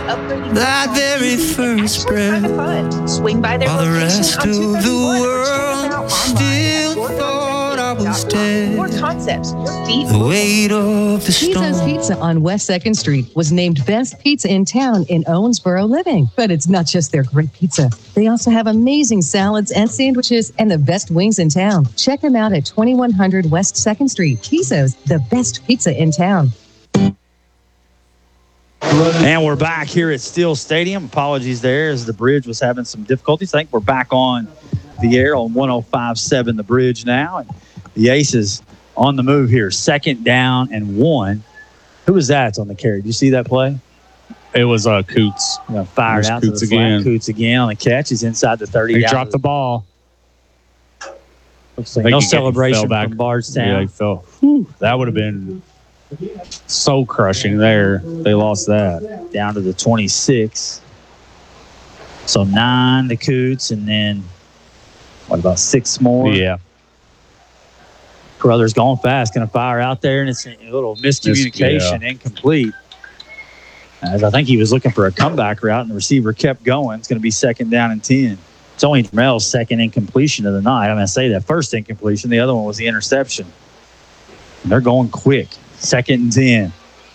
upgrading that very first breath, swing by their while the location rest on of 231 the or check them world out still online at thought I was dead. More concepts, your feet. The weight of the Pizzo's storm. Pizza on West 2nd Street was named Best Pizza in Town in Owensboro Living. But it's not just their great pizza. They also have amazing salads and sandwiches and the best wings in town. Check them out at 2100 West 2nd Street. Pizzo's, the best pizza in town. And we're back here at Steel Stadium. Apologies there as the bridge was having some difficulties. I think we're back on the air on 105.7 The Bridge now. And the Aces on the move here. 2nd down and 1. Who was that on the carry? Did you see that play? It was Coots. Fired out Coots to the again. flat. Coots again on the catch. He's inside the 30. He dropped the ball. Looks like no celebration from Bardstown. Yeah, he fell. That would have been so crushing there. They lost that. Down to the 26. So 9 to Coots, and then what about 6 more? Yeah. Carruthers going fast, going to fire out there, and it's a little miscommunication, incomplete. As I think he was looking for a comeback route, and the receiver kept going. It's going to be 2nd down and 10. It's only Jamel's 2nd incompletion of the night. I'm going to say that first incompletion. The other one was the interception. And they're going quick. 2nd and 10.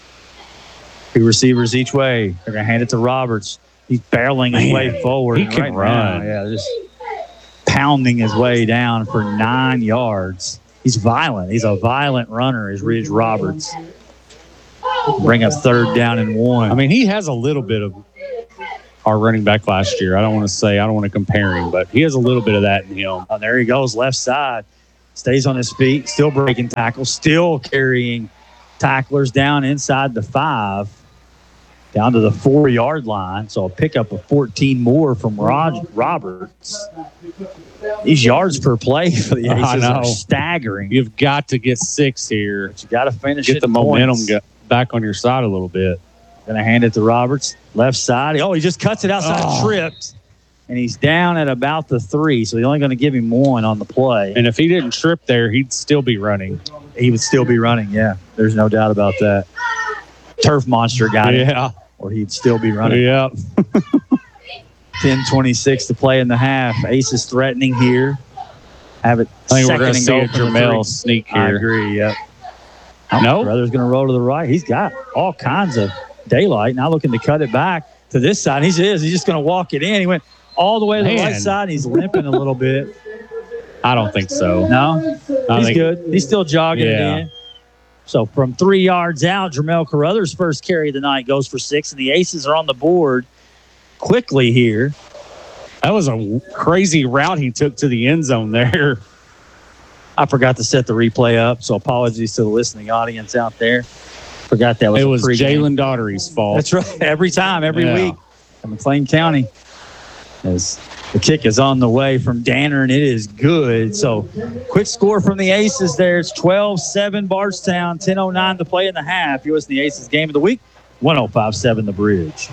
2 receivers each way. They're going to hand it to Roberts. He's barreling his way forward. He can run. Now, just pounding his way down for 9 yards. He's violent. He's a violent runner, is Ridge Roberts. Bring up 3rd down and 1. I mean, he has a little bit of our running back last year. I don't want to compare him, but he has a little bit of that in him. Oh, there he goes, left side. Stays on his feet, still breaking tackles, still carrying tacklers down inside the 5, down to the 4-yard line. So a pickup of 14 more from Roberts. These yards per play for the Aces are staggering. You've got to get 6 here. But you got to finish Get it the momentum back on your side a little bit. Going to hand it to Roberts, left side. Oh, he just cuts it outside, tripped. And he's down at about the 3, so he's only going to give him 1 on the play. And if he didn't trip there, he'd still be running. He would still be running, yeah. There's no doubt about that. Turf monster got it. Yeah. Or he'd still be running. Yeah. 10:26 to play in the half. Aces threatening here. Have it. I think we're going to second see and a goal for the Jamel 3. sneak here. I agree, yep. No. Brother's going to roll to the right. He's got all kinds of daylight. Now looking to cut it back to this side. He's just going to walk it in. He went all the way to the right side. He's limping a little bit. I don't think so. No? He's good. He's still jogging it in. So from 3 yards out, Jamel Carruthers' first carry of the night goes for 6, and the Aces are on the board quickly here. That was a crazy route he took to the end zone there. I forgot to set the replay up, so apologies to the listening audience out there. Forgot that was It was Jalen Daugherty's fault. That's right. Every time, every week in McLean County. As the kick is on the way from Danner, and it is good. So quick score from the Aces there. It's 12-7 Bardstown, 10:09 to play in the half. Yours the Aces game of the week, 105.7 The Bridge.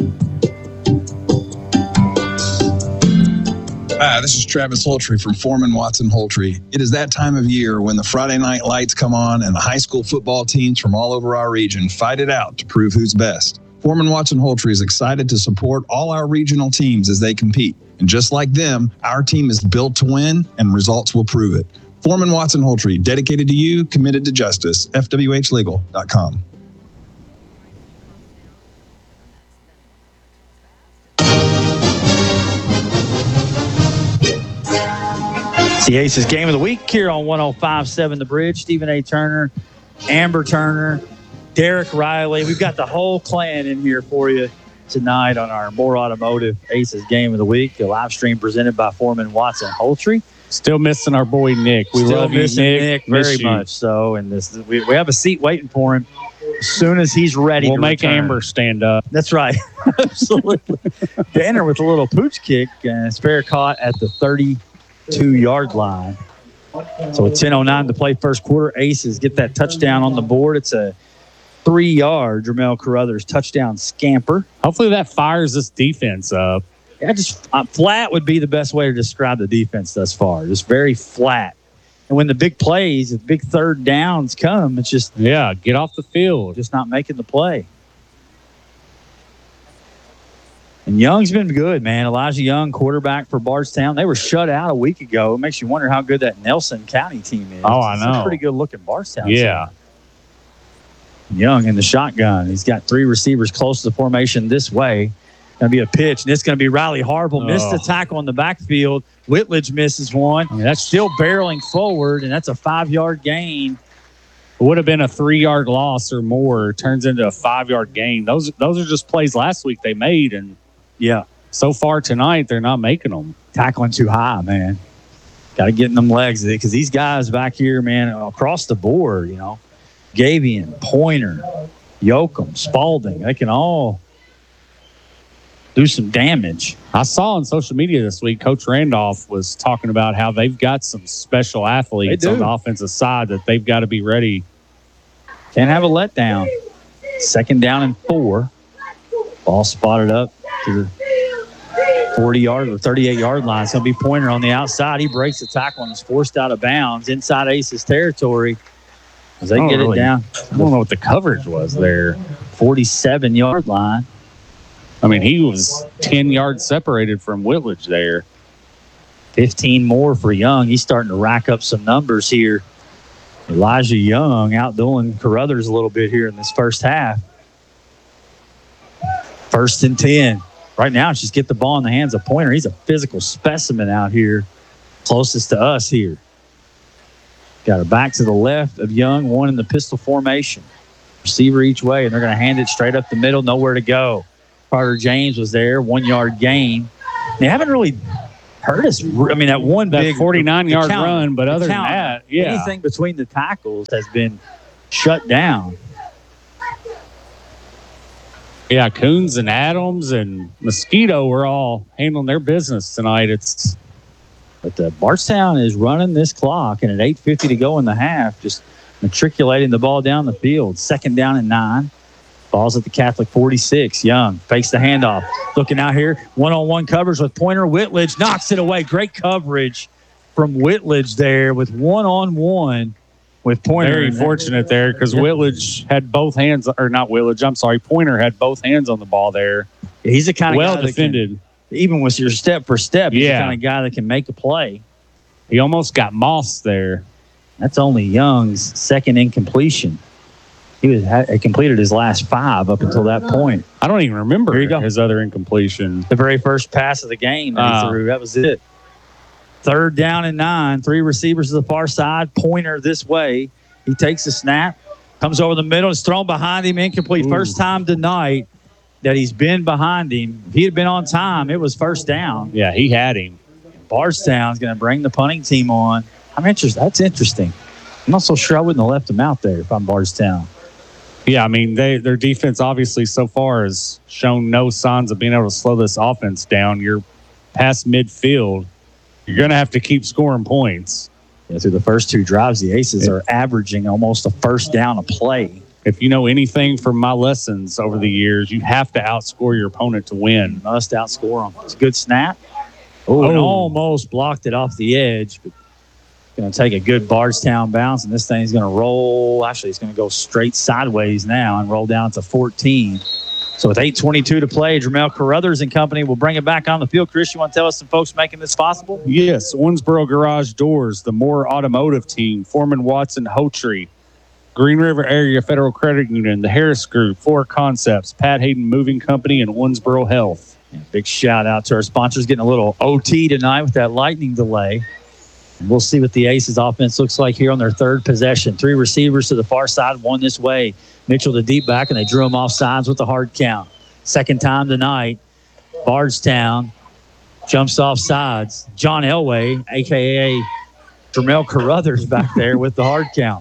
Hi, this is Travis Holtry from Foreman Watson Holtry. It is that time of year when the Friday night lights come on and the high school football teams from all over our region fight it out to prove who's best. Foreman Watson Holtry is excited to support all our regional teams as they compete. And just like them, our team is built to win, and results will prove it. Foreman Watson Holtry, dedicated to you, committed to justice. FWHlegal.com. It's the Aces game of the week here on 105.7 The Bridge. Stephen A. Turner, Amber Turner, Derek Riley. We've got the whole clan in here for you tonight on our More Automotive Aces game of the week. A live stream presented by Foreman Watson Holtry. Still missing our boy Nick. We Still love you, Nick very much so. And we have a seat waiting for him. As soon as he's ready, we'll make Amber stand up. That's right. Absolutely. Danner with a little pooch kick and spare caught at the 32-yard line. So with 10:09 to play first quarter, Aces get that touchdown on the board. It's a 3-yard Jamel Carruthers touchdown scamper. Hopefully that fires this defense up. Yeah, just flat would be the best way to describe the defense thus far. Just very flat. And when the big plays, the big third downs come, it's just get off the field. Just not making the play. And Young's been good, man. Elijah Young, quarterback for Bardstown. They were shut out a week ago. It makes you wonder how good that Nelson County team is. Oh, I know. It's a pretty good-looking Bardstown Yeah. team. Young in the shotgun. He's got 3 receivers close to the formation this way. Going to be a pitch, and it's going to be Riley Harville. Missed the tackle on the backfield. Whitledge misses one. I mean, that's Still barreling forward, and that's a 5-yard gain. It would have been a 3-yard loss or more. Turns into a 5-yard gain. Those are just plays last week they made, and Yeah. so far tonight they're not making them. Tackling too high, man. Got to get in them legs because these guys back here, man, across the board, you know, Gavian, Pointer, Yoakum, Spalding, they can all do some damage. I saw on social media this week, Coach Randolph was talking about how they've got some special athletes They do. on the offensive side that they've got to be ready. Can't have a letdown. 2nd down and 4. Ball spotted up to the 40-yard or 38-yard line. It's going to be Pointer on the outside. He breaks the tackle and is forced out of bounds inside Ace's territory as they get it down. I don't know what the coverage was there. 47-yard line. I mean, he was 10 yards separated from Whitledge there. 15 more for Young. He's starting to rack up some numbers here. Elijah Young outdoing Carruthers a little bit here in this first half. 1st and 10. Right now, it's just get the ball in the hands of Pointer. He's a physical specimen out here, closest to us here. Got it back to the left of Young, one in the pistol formation. Receiver each way, and they're going to hand it straight up the middle, nowhere to go. Carter James was there, 1-yard gain. They haven't really hurt us. I mean, that one That big 49-yard count- run, but the other than count, that, yeah. anything between the tackles has been shut down. Yeah, Coons and Adams and Mosquito were all handling their business tonight. But Bardstown is running this clock, and at 8:50 to go in the half, just matriculating the ball down the field. 2nd down and 9. Ball's at the Catholic 46. Young fakes the handoff. Looking out here, one-on-one coverage with Pointer. Whitledge knocks it away. Great coverage from Whitledge there with one-on-one with Pointer. Very fortunate there because Whitledge had both hands, or not Whitledge, I'm sorry, Pointer had both hands on the ball there. He's the kind of well guy that defended. even with your step for step, he's Yeah. the kind of guy that can make a play. He almost got mossed there. That's only Young's 2nd incompletion. He had completed his last 5 up until that point. I don't even remember Here you go. his other incompletion. The very first pass of the game that he threw, that was it. 3rd down and 9. 3 receivers to the far side. Pointer this way. He takes the snap, comes over the middle, is thrown behind him, incomplete. Ooh. First time tonight that he's been behind him. If he had been on time, it was 1st down. Yeah, he had him. Bardstown's going to bring the punting team on. I'm interested. That's interesting. I'm not so sure I wouldn't have left him out there if I'm Bardstown. Yeah, I mean, their defense obviously so far has shown no signs of being able to slow this offense down. You're past midfield. You're going to have to keep scoring points. Yeah, through the first 2 drives, the Aces are averaging almost a 1st down a play. If you know anything from my lessons over the years, you have to outscore your opponent to win. Must outscore them. It's a good snap. Oh, and almost blocked it off the edge, but going to take a good Bardstown bounce, and this thing's going to roll. Actually, it's going to go straight sideways now and roll down to 14. So with 8:22 to play, Jermel Carruthers and company will bring it back on the field. Chris, you want to tell us some folks making this possible? Yes, Owensboro Garage Doors, the Moore Automotive Team, Foreman Watson Hotry, Green River Area Federal Credit Union, the Harris Group, Floor Concepts, Pat Hayden Moving Company, and Owensboro Health. Yeah, big shout out to our sponsors getting a little OT tonight with that lightning delay. And we'll see what the Aces offense looks like here on their 3rd possession. 3 receivers to the far side, 1 this way. Mitchell to deep back, and they drew him off sides with the hard count. 2nd time tonight. Bardstown jumps off sides. John Elway, a.k.a. Jermel Carruthers back there with the hard count.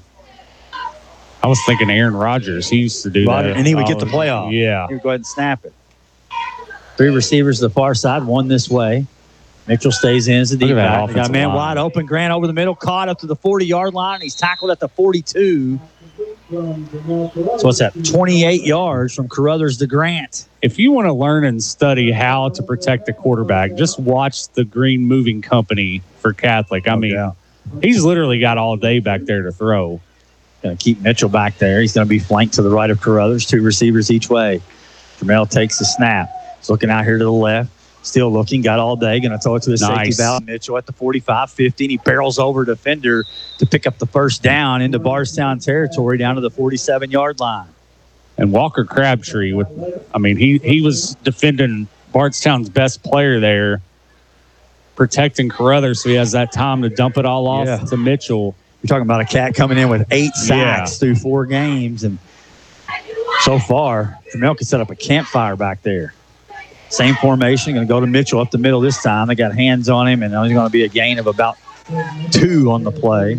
I was thinking Aaron Rodgers. He used to do that. And he would get the playoff. Yeah. He would go ahead and snap it. 3 receivers to the far side, 1 this way. Mitchell stays in as a deep Look at that back. They got a offensive man line. wide open. Grant over the middle, caught up to the 40-yard line. He's tackled at the 42. So what's that? 28 yards from Carruthers to Grant. If you want to learn and study how to protect the quarterback, just watch the Green Moving Company for Catholic. I mean, he's literally got all day back there to throw. Going to keep Mitchell back there. He's going to be flanked to the right of Carruthers. 2 receivers each way. Jermel takes the snap. He's looking out here to the left. Still looking, got all day. Going to throw it to the safety valve. Mitchell at the 45-50. And he barrels over defender to pick up the first down into Bardstown territory down to the 47-yard line. And Walker Crabtree, he was defending Bardstown's best player there, protecting Carruthers, so he has that time to dump it all off to Mitchell. You're talking about a cat coming in with 8 sacks through 4 games. And so far, Jamel could set up a campfire back there. Same formation, going to go to Mitchell up the middle this time. They got hands on him, and there's going to be a gain of about 2 on the play.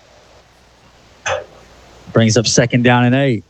Brings up 2nd down and 8.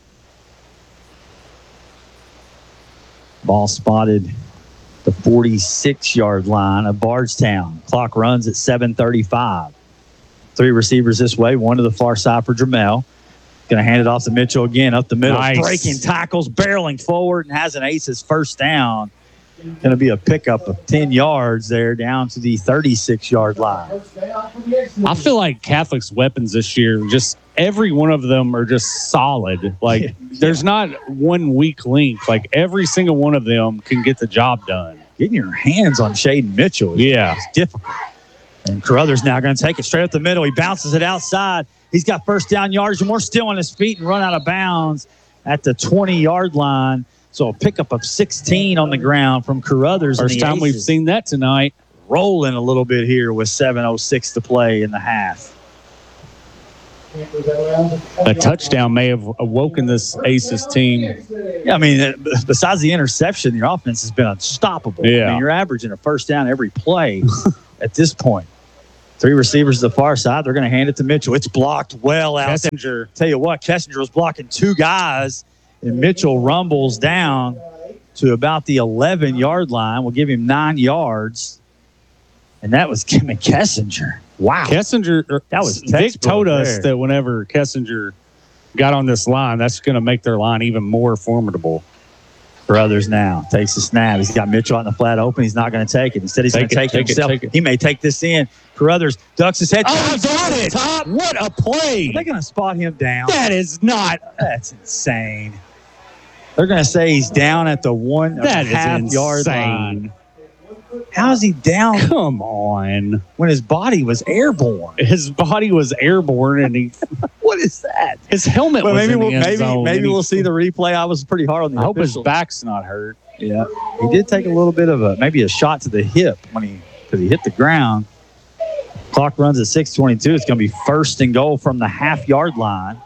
Ball spotted the 46-yard line of Bardstown. Clock runs at 7:35. 3 receivers this way, 1 to the far side for Jamel. Going to hand it off to Mitchell again up the middle. Nice. Breaking tackles, barreling forward, and has an Aces first down. Going to be a pickup of 10 yards there down to the 36-yard line. I feel like Catholic's weapons this year, just every one of them are just solid. Like, there's not one weak link. Like, every single one of them can get the job done. Getting your hands on Shaden Mitchell is difficult. And Carruthers now going to take it straight up the middle. He bounces it outside. He's got first down yards, and more still on his feet and run out of bounds at the 20-yard line. So a pickup of 16 on the ground from Carruthers. First time we've seen that tonight. Rolling a little bit here with 7:06 to play in the half. A touchdown may have awoken this Aces team. Yeah, besides the interception, your offense has been unstoppable. Yeah. You're averaging a first down every play at this point. 3 receivers to the far side. They're going to hand it to Mitchell. It's blocked well out. Kessinger. Tell you what, Kessinger was blocking 2 guys, and Mitchell rumbles down to about the 11-yard line. We'll give him 9 yards. And that was Kim Kessinger. Wow. Kessinger, that was Vic told us there. that whenever Kessinger got on this line, that's going to make their line even more formidable. Carruthers now takes the snap. He's got Mitchell on the flat open. He's not going to take it. Instead, he's going to take it himself. He may take this in. Carruthers ducks his head. Oh, got it. Top. What a play. They're going to spot him down. That is not. That's insane. They're going to say he's down at the 1.5 yard line. How is he down? Come on. When his body was airborne. His body was airborne, and he. What is that? His helmet was in the end zone. Maybe we'll see the replay. I was pretty hard on the I hope his officials. back's not hurt. Yeah. He did take a little bit of a shot to the hip because he hit the ground. Clock runs at 6:22. It's going to be 1st and goal from the half-yard line.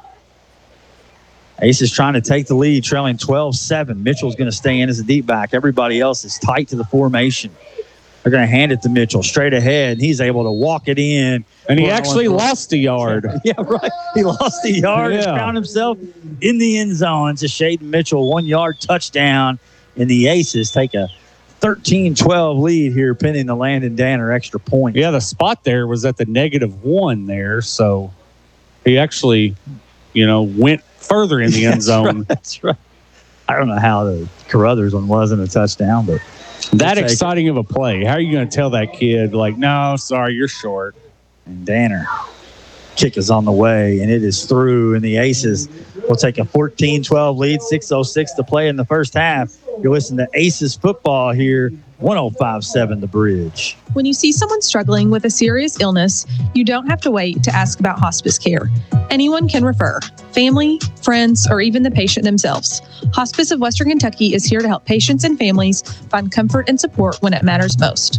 Ace is trying to take the lead, trailing 12-7. Mitchell's going to stay in as a deep back. Everybody else is tight to the formation. They're going to hand it to Mitchell straight ahead, and he's able to walk it in. And he actually lost a yard. Yeah, right. He lost a yard and found himself in the end zone. It's a Shaden Mitchell 1-yard touchdown, and the Aces take a 13-12 lead here, pending the Landon Danner extra point. Yeah, the spot there was at the -1 there, so he actually, went further in the end zone. That's right. I don't know how the Carruthers one wasn't a touchdown, but that exciting of a play. How are you going to tell that kid, no, sorry, you're short? And Danner kick is on the way, and it is through, and the Aces will take a 14-12 lead, 6:06 to play in the first half. You're listening to Aces football here, 105.7 The Bridge. When you see someone struggling with a serious illness, you don't have to wait to ask about hospice care. Anyone can refer, family, friends, or even the patient themselves. Hospice of Western Kentucky is here to help patients and families find comfort and support when it matters most.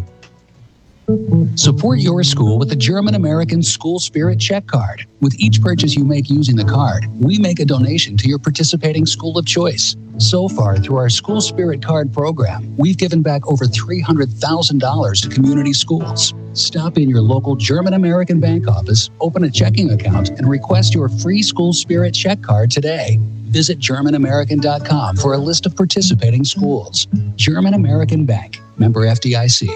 Support your school with the German-American School Spirit Check Card. With each purchase you make using the card, we make a donation to your participating school of choice. So far, through our School Spirit Card program, we've given back over $300,000 to community schools. Stop in your local German-American bank office, open a checking account, and request your free School Spirit Check Card today. Visit GermanAmerican.com for a list of participating schools. German American Bank, member FDIC.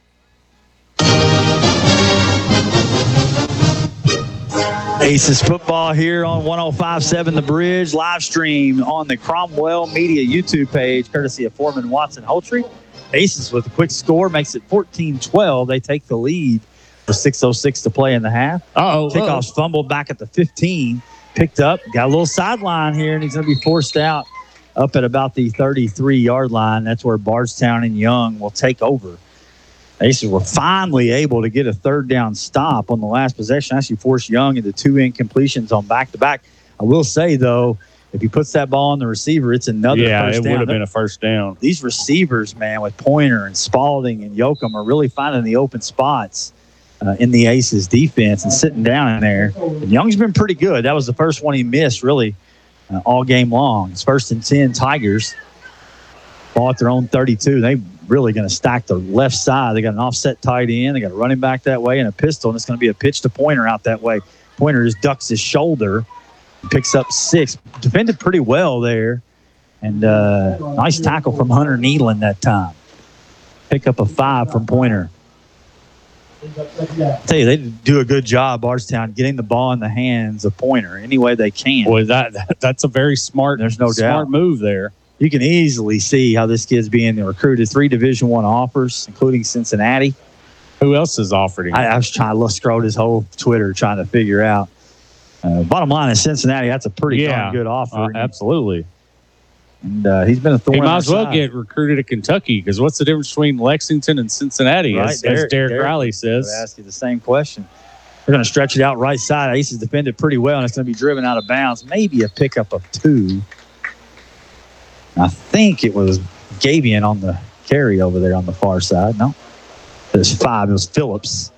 Aces football here on 105.7 The Bridge, live stream on the Cromwell Media YouTube page, courtesy of Foreman Watson Holtry. Aces with a quick score makes it 14-12. They take the lead for 6:06 to play in the half. Kickoff's fumbled back at the 15, picked up, got a little sideline here, and he's going to be forced out up at about the 33-yard line. That's where Bardstown and Young will take over. Aces were finally able to get a third down stop on the last possession. Actually forced Young into 2 incompletions on back-to-back. I will say, though, if he puts that ball on the receiver, it's another first down. Yeah, it would have been a first down. These receivers, man, with Pointer and Spalding and Yoakum are really finding the open spots in the Aces defense and sitting down in there. And Young's been pretty good. That was the first one he missed, really, all game long. It's 1st and 10 Tigers. Ball at their own 32. They really going to stack the left side. They got an offset tight end. They got a running back that way and a pistol, and it's going to be a pitch to Pointer out that way. Pointer just ducks his shoulder and picks up 6. Defended pretty well there. And nice tackle from Hunter Needland that time. Pick up a 5 from Pointer. I tell you, they do a good job, Bardstown, getting the ball in the hands of Pointer any way they can. Boy, that's a very smart, There's no smart doubt. move there. You can easily see how this kid's being recruited. 3 Division I offers, including Cincinnati. Who else has offered him? I was trying to scroll his whole Twitter trying to figure out. Bottom line is Cincinnati, that's a pretty darn good offer. Absolutely. And he's been a thorn. He in might their as well side. get recruited to Kentucky, because what's the difference between Lexington and Cincinnati, Right, as Derek Riley I says? would ask you the same question. They're going to stretch it out right side. Aces defended pretty well, and it's going to be driven out of bounds. Maybe a pickup of 2. I think it was Gabian on the carry over there on the far side. No, it was 5. It was Phillips.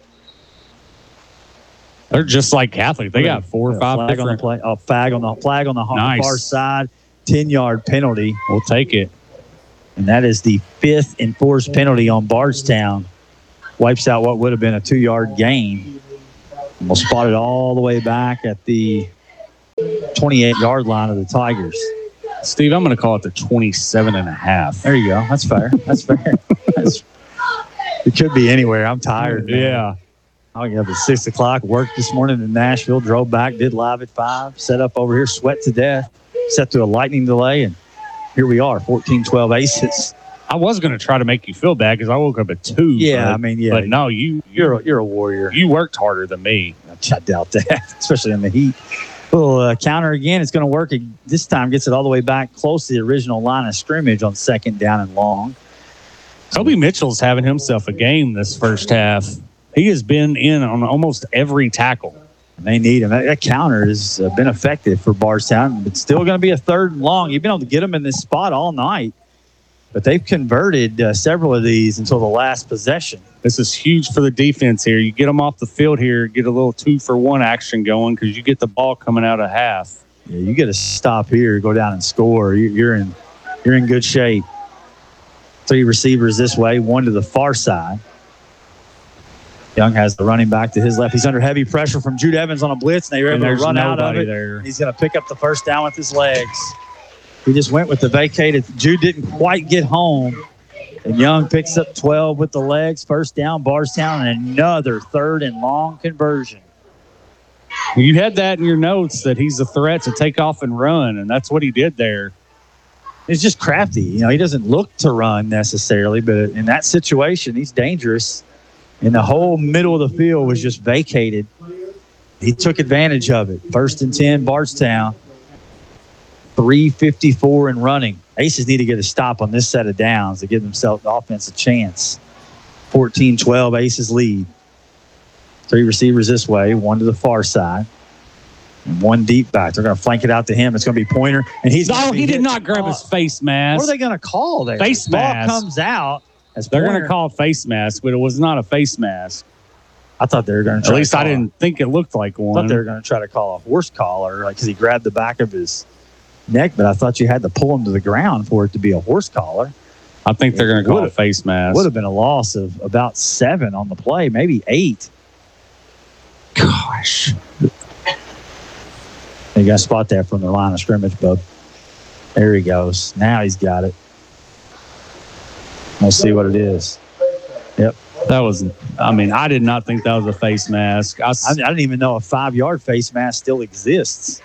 They're just like Catholic. They got 4 or 5 flag different. on the play. Oh, flag on the Nice. far side. 10-yard penalty. We'll take it. And that is the 5th enforced penalty on Bardstown. Wipes out what would have been a 2-yard gain. And we'll spot it all the way back at the 28-yard line of the Tigers. Steve, I'm going to call it the 27.5. There you go. That's fair. That's fair. It could be anywhere. I'm tired, man. Yeah. I get up at 6 o'clock, worked this morning in Nashville, drove back, did live at 5, set up over here, sweat to death, set to a lightning delay, and here we are, 14-12 Aces. I was going to try to make you feel bad because I woke up at 2. Yeah, but, I mean, yeah. But no, You're a warrior. You worked harder than me. I doubt that, especially in the heat. Little counter again. It's going to work. This time gets it all the way back close to the original line of scrimmage on 2nd down and long. Kobe Mitchell's having himself a game this first half. He has been in on almost every tackle. And they need him. That counter has been effective for Bardstown. It's still going to be a 3rd and long. You've been able to get them in this spot all night. But they've converted several of these until the last possession. This is huge for the defense here. You get them off the field here, get a little 2-for-1 action going because you get the ball coming out of half. Yeah, you get to stop here, go down and score. You're in good shape. 3 receivers this way, 1 to the far side. Young has the running back to his left. He's under heavy pressure from Jude Evans on a blitz, and they were able to run out of it. There. He's going to pick up the first down with his legs. He just went with the vacated. Jude didn't quite get home. And Young picks up 12 with the legs. First down, Bardstown, and another 3rd and long conversion. You had that in your notes that he's a threat to take off and run, and that's what he did there. He's just crafty. He doesn't look to run necessarily, but in that situation, he's dangerous. And the whole middle of the field was just vacated. He took advantage of it. 1st and 10, Bardstown. 3:54 and running. Aces need to get a stop on this set of downs to give themselves the offense a chance. 14-12, Aces lead. 3 receivers this way, 1 to the far side, and 1 deep back. They're going to flank it out to him. It's going to be Pointer, and he did not grab his face mask. What are they going to call there? Face mask. Ball comes out. As They're Pointer, going to call it face mask, but it was not a face mask. I thought they were going to At try. least I didn't think it looked like I one. thought they were going to try to call a horse collar, because he grabbed the back of his neck, but I thought you had to pull him to the ground for it to be a horse collar. I think they're going to call it face mask. Would have been a loss of about 7 on the play, maybe 8. Gosh. You got to spot that from the line of scrimmage, bub. There he goes. Now he's got it. We'll see what it is. Yep. That was, I did not think that was a face mask. I didn't even know a 5-yard face mask still exists.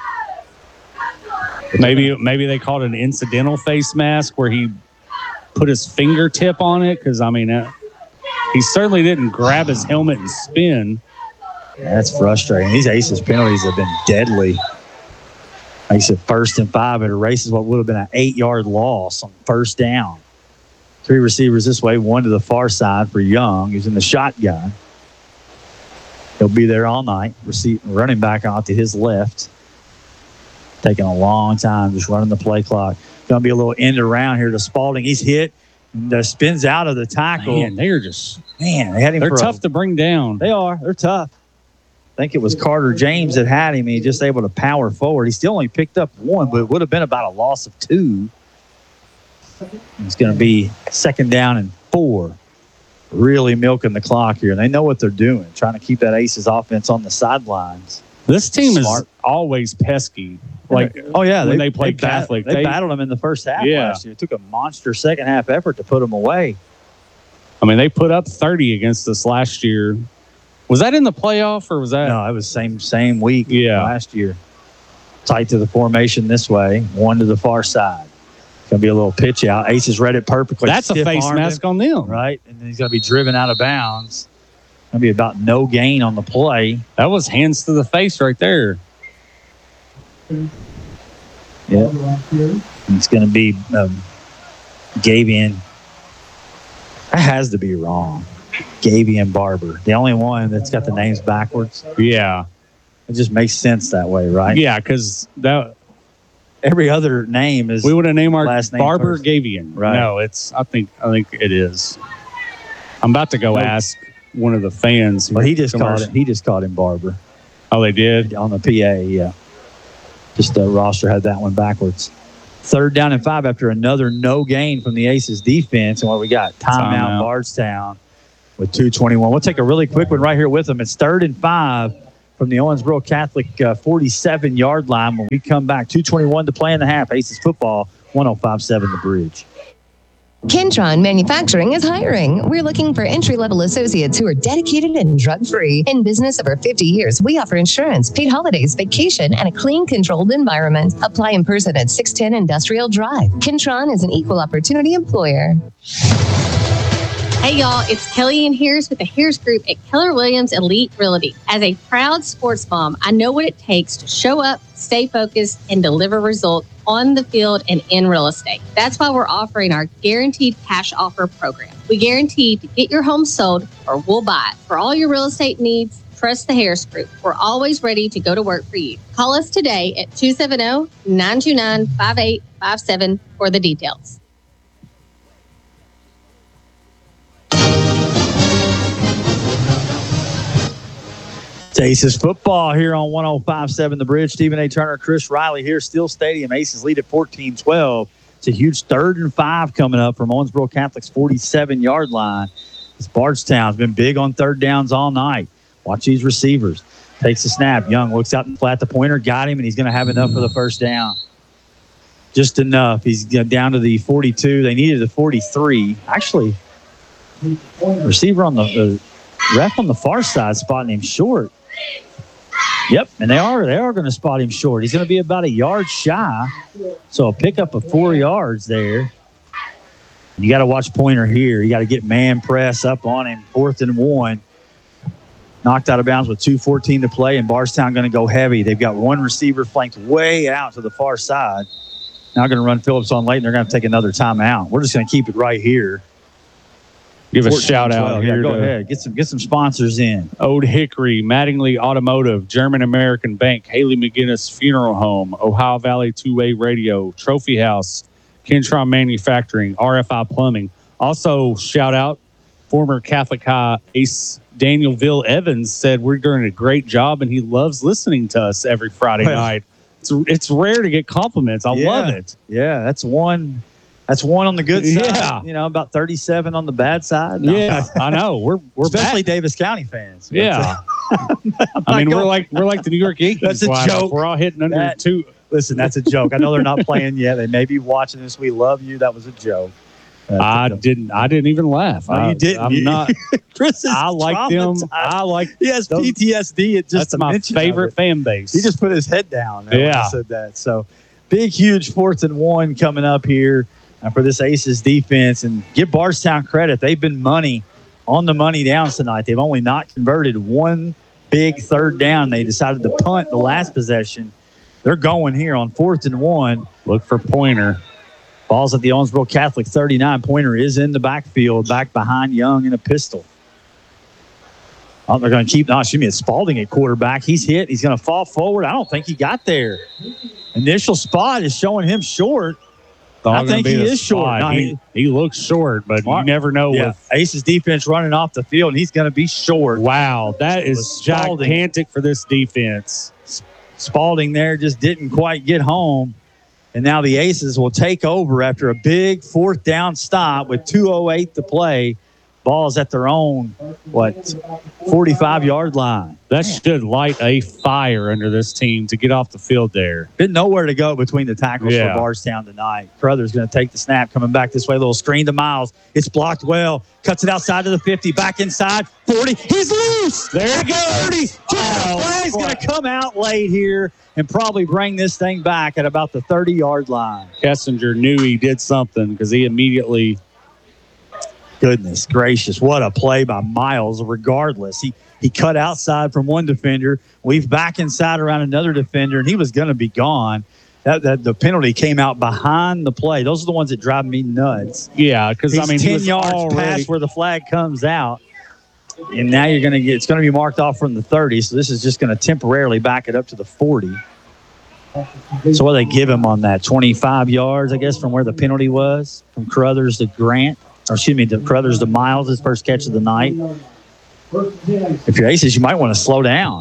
Maybe they called it an incidental face mask where he put his fingertip on it because, he certainly didn't grab his helmet and spin. That's frustrating. These Aces penalties have been deadly. Makes it 1st and 5. It erases what would have been an 8-yard loss on 1st down. 3 receivers this way, 1 to the far side for Young, who's in the shotgun. He'll be there all night. Running back out to his left. Taking a long time, just running the play clock. Going to be a little end around here to Spalding. He's hit and spins out of the tackle. Man, they're just they had him. They're tough to bring down. They are. They're tough. I think it was Carter James that had him. He just able to power forward. He still only picked up 1, but it would have been about a loss of 2. It's going to be 2nd down and 4. Really milking the clock here. They know what they're doing, trying to keep that Aces offense on the sidelines. This team Smart. is always pesky. Like, when they play Catholic. They battled them in the first half last year. It took a monster second half effort to put them away. I mean, they put up 30 against us last year. Was that in the playoff or was that? No, it was same week last year. Tight to the formation this way, 1 to the far side. Going to be a little pitch out. Aces read it perfectly. That's a face mask on them. Right, and then he's going to be driven out of bounds. Going to be about no gain on the play. That was hands to the face right there. Yeah. It's going to be Gavian. That has to be wrong. Gavian Barber. The only one that's got the names backwards. Yeah. It just makes sense that way, right? Yeah, because every other name is. We would have named our last name Barber first. Gavian. Right. No, I think it is. I'm about to go ask one of the fans. Well, he just called him Barber. Oh, they did? On the PA, yeah. Just the roster had that one backwards. 3rd down and 5 after another no gain from the Aces defense. And what we got? Timeout. Bardstown with 2:21. We'll take a really quick one right here with them. It's 3rd and 5 from the Owensboro Catholic 47-yard line. When we come back, 2:21 to play in the half. Aces football, 105.7 The Bridge. Kentron Manufacturing is hiring. We're looking for entry-level associates who are dedicated and drug-free. In business over 50 years, we offer insurance, paid holidays, vacation, and a clean, controlled environment. Apply in person at 610 Industrial Drive. Kentron is an equal opportunity employer. Hey y'all, it's Kelly Ann Harris with the Harris Group at Keller Williams Elite Realty. As a proud sports mom, I know what it takes to show up, stay focused, and deliver results on the field and in real estate. That's why we're offering our Guaranteed Cash Offer program. We guarantee to get your home sold or we'll buy it. For all your real estate needs, trust the Harris Group. We're always ready to go to work for you. Call us today at 270-929-5857 for the details. Aces football here on 105.7 The Bridge. Stephen A. Turner, Chris Riley here. Steel Stadium. Aces lead at 14-12. It's a huge 3rd and 5 coming up from Owensboro Catholic's 47-yard line. This Bardstown's been big on 3rd downs all night. Watch these receivers. Takes the snap. Young looks out and flat the pointer. Got him, and he's going to have enough for the 1st down. Just enough. He's down to the 42. They needed the 43. Actually, receiver on the ref on the far side spotting him short. Yep, and they are going to spot him short. He's going to be about a yard shy, so a pickup of 4 yards there. And you got to watch Pointer here. You got to get man press up on him. 4th and 1. Knocked out of bounds with 2:14 to play, and Bardstown going to go heavy. They've got one receiver flanked way out to the far side. Now going to run Phillips on late, and they're going to take another timeout. We're just going to keep it right here. Give a shout out here. Yeah, go ahead. Get some sponsors in. Old Hickory, Mattingly Automotive, German American Bank, Haley McGinnis Funeral Home, Ohio Valley Two-Way Radio, Trophy House, Kentron Manufacturing, RFI Plumbing. Also, shout out, former Catholic High ace Daniel Ville Evans said we're doing a great job and he loves listening to us every Friday night. It's rare to get compliments. I love it. Yeah, that's one. That's one on the good side. Yeah. You know, about 37 on the bad side. No. Yeah, I know. We're especially Davis County fans. Yeah. I mean, we're like the New York Yankees. That's a joke. We're all hitting under 2. Listen, that's a joke. I know they're not playing yet. They may be watching this. We love you. That was a joke. I didn't even laugh. No, you didn't. I'm not. Chris is I like them. He has PTSD. That's my favorite fan base. He just put his head down when I said that. So big, huge 4th and 1 coming up here for this Aces defense. And give Bardstown credit. They've been money on the money downs tonight. They've only not converted one big 3rd down. They decided to punt the last possession. They're going here on 4th and 1. Look for Pointer. Ball's at the Owensboro Catholic 39. Pointer is in the backfield, back behind Young in a pistol. Oh, they're going to keep, it's Spalding at quarterback. He's hit. He's going to fall forward. I don't think he got there. Initial spot is showing him short. I think he is short. No, he looks short, but you never know. Yeah. With Ace's defense running off the field, and he's going to be short. Wow, that is gigantic for this defense. Spalding there just didn't quite get home. And now the Aces will take over after a big 4th down stop with 2:08 to play. Ball's at their own, 45-yard line. That should light a fire under this team to get off the field there. Didn't know where to go between the tackles for Bardstown tonight. Crothers going to take the snap, coming back this way. Little screen to Miles. It's blocked well. Cuts it outside to the 50. Back inside. 40. He's loose. There he goes. 30. Flag's going to come out late here and probably bring this thing back at about the 30-yard line. Kessinger knew he did something because he immediately... Goodness gracious, what a play by Miles. Regardless, he cut outside from one defender, weaved back inside around another defender, and he was going to be gone. That the penalty came out behind the play. Those are the ones that drive me nuts. Yeah, because, 10 yards past where the flag comes out. And now it's going to be marked off from the 30, so this is just going to temporarily back it up to the 40. So what do they give him on that? 25 yards, I guess, from where the penalty was, from Crothers to Grant. To Crothers to Miles, his first catch of the night. If you're Aces, you might want to slow down.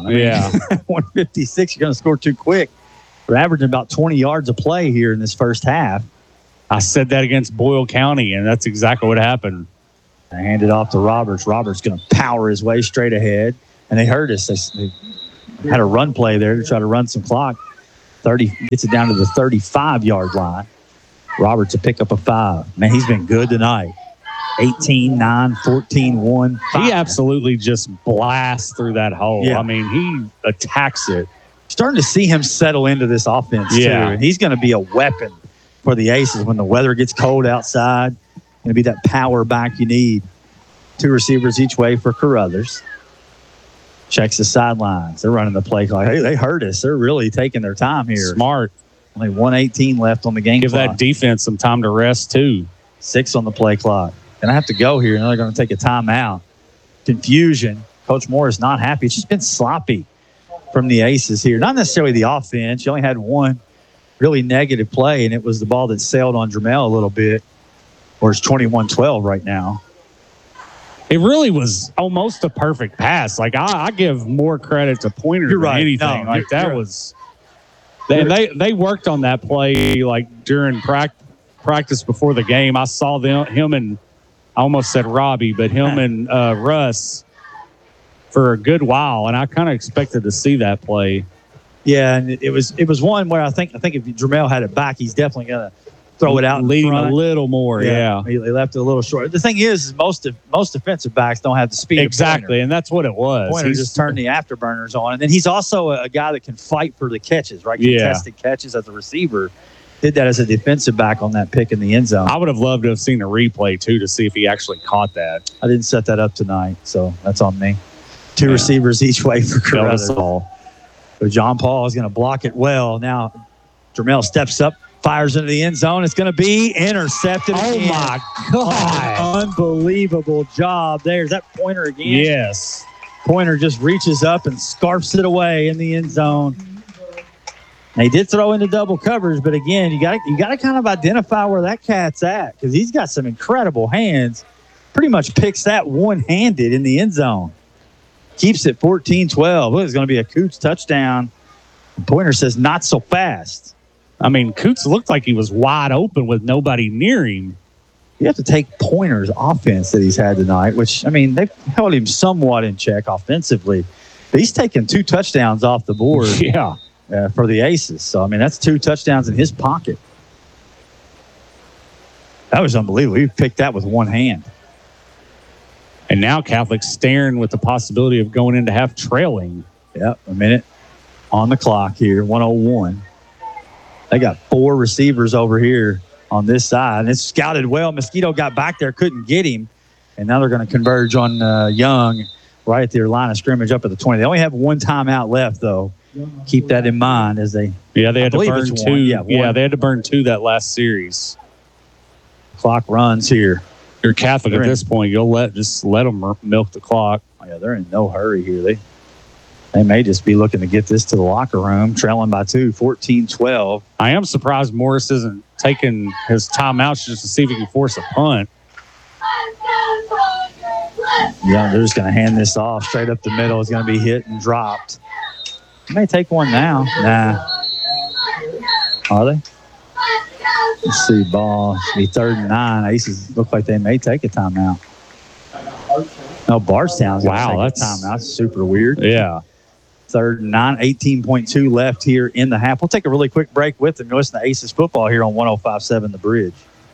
156, you're going to score too quick. We're averaging about 20 yards a play here in this first half. I said that against Boyle County, and that's exactly what happened. I hand it off to Roberts. Roberts going to power his way straight ahead. And they hurt us. They had a run play there to try to run some clock. 30 gets it down to the 35-yard line. Roberts to pick up a 5. Man, he's been good tonight. 18, 9, 14, 1, 5. He absolutely just blasts through that hole. Yeah. He attacks it. Starting to see him settle into this offense, too. And he's going to be a weapon for the Aces when the weather gets cold outside. Going to be that power back you need. 2 receivers each way for Carruthers. Checks the sidelines. They're running the play clock. Hey, they hurt us. They're really taking their time here. Smart. Only 1:18 left on the game clock. Give that defense some time to rest, too. 6 on the play clock. And I have to go here, and they're going to take a timeout. Confusion. Coach Morris not happy. It's just been sloppy from the Aces here. Not necessarily the offense. You only had one really negative play, and it was the ball that sailed on Jermel a little bit, or it's 21-12 right now. It really was almost a perfect pass. I give more credit to Pointer than anything. That was – they worked on that play, during practice before the game. I saw him and – I almost said Robbie, but him and Russ for a good while, and I kind of expected to see that play. Yeah, and it was one where I think if Jermel had it back, he's definitely going to throw it out leading a little more. Yeah. He left it a little short. The thing is most defensive backs don't have the speed. Exactly, and that's what it was. Pointer just turned the afterburners on, and then he's also a guy that can fight for the catches, right? Contested catches as a receiver. Did that as a defensive back on that pick in the end zone. I would have loved to have seen a replay, too, to see if he actually caught that. I didn't set that up tonight, so that's on me. 2 receivers each way for Carruthers. So John Paul is going to block it well. Now, Jermel steps up, fires into the end zone. It's going to be intercepted. Oh, my God. Unbelievable job there. Is that Pointer again? Yes. Pointer just reaches up and scarfs it away in the end zone. They did throw into double covers, but again, you got to kind of identify where that cat's at because he's got some incredible hands. Pretty much picks that one-handed in the end zone. Keeps it 14-12. Look, it's going to be a Coots touchdown. And Pointer says, not so fast. Coots looked like he was wide open with nobody near him. You have to take Pointer's offense that he's had tonight, which, they've held him somewhat in check offensively. But he's taken 2 touchdowns off the board. Yeah. For the Aces. So, that's 2 touchdowns in his pocket. That was unbelievable. He picked that with one hand. And now Catholic's staring with the possibility of going into half trailing. Yep, a minute on the clock here, 1:01. They got 4 receivers over here on this side. And it's scouted well. Mosquito got back there, couldn't get him. And now they're going to converge on Young right at their line of scrimmage up at the 20. They only have 1 timeout left, though. keep that in mind as they. Yeah, they had to believe burn it's two. one. Yeah, One. they had to burn 2 that last series. Clock runs here. You're Catholic They're at this point. You'll let them milk the clock. Yeah, they're in no hurry here. They may just be looking to get this to the locker room, trailing by 2, 14-12. I am surprised Morris isn't taking his timeouts just to see if he can force a punt. Yeah, they're just going to hand this off straight up the middle. It's going to be hit and dropped. They may take one now. Nah. Are they? Let's see, ball. It's going to be 3rd and 9. Aces look like they may take a timeout. No, Bardstown's going to take a timeout. That's super weird. Yeah. 3rd and 9, 18.2 left here in the half. We'll take a really quick break with them. You're listening to Aces Football here on 105.7 The Bridge.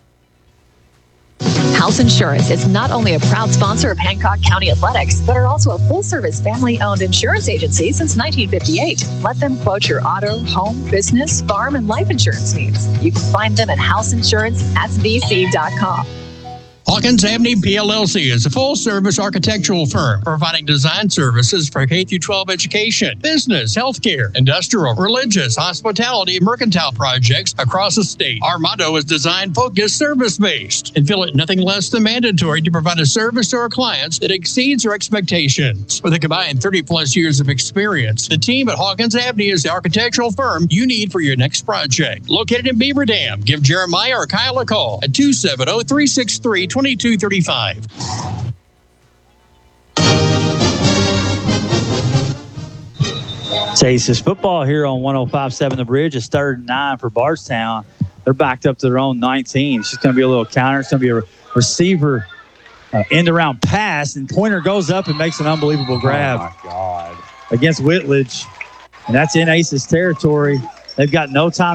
House Insurance is not only a proud sponsor of Hancock County Athletics, but are also a full-service family-owned insurance agency since 1958. Let them quote your auto, home, business, farm, and life insurance needs. You can find them at houseinsuranceSBC.com. Hawkins Avenue PLLC is a full-service architectural firm providing design services for K-12 education, business, healthcare, industrial, religious, hospitality, and mercantile projects across the state. Our motto is design-focused, service-based, and feel it nothing less than mandatory to provide a service to our clients that exceeds our expectations. With a combined 30-plus years of experience, the team at Hawkins Avenue is the architectural firm you need for your next project. Located in Beaver Dam, give Jeremiah or Kyle a call at 270-363-2235. Aces Football here on 105.7 The Bridge. It's 3rd and 9 for Bardstown. They're backed up to their own 19. It's just going to be a little counter. It's going to be a receiver end-around pass, and Pointer goes up and makes an unbelievable grab. Oh, my God. Against Whitledge, and that's in Aces territory. They've got no time